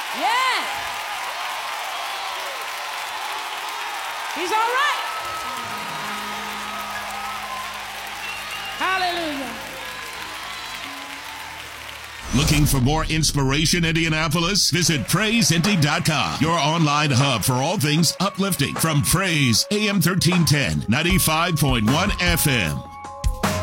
Yeah. He's all right. Hallelujah. Looking for more inspiration, Indianapolis? Visit PraiseIndy.com, your online hub for all things uplifting from Praise AM 1310, 95.1 FM.